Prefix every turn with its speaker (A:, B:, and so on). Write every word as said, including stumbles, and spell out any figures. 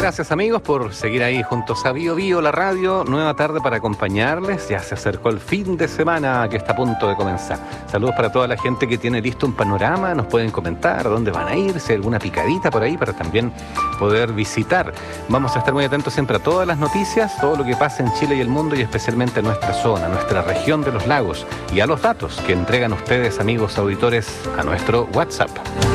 A: Gracias amigos por seguir ahí juntos a Bio Bio, la radio. Nueva tarde para acompañarles. Ya se acercó el fin de semana que está a punto de comenzar. Saludos para toda la gente que tiene listo un panorama. Nos pueden comentar dónde van a ir, si hay alguna picadita por ahí para también poder visitar. Vamos a estar muy atentos siempre a todas las noticias, todo lo que pasa en Chile y el mundo, y especialmente en nuestra zona, nuestra región de los lagos, y a los datos que entregan ustedes, amigos auditores, a nuestro WhatsApp.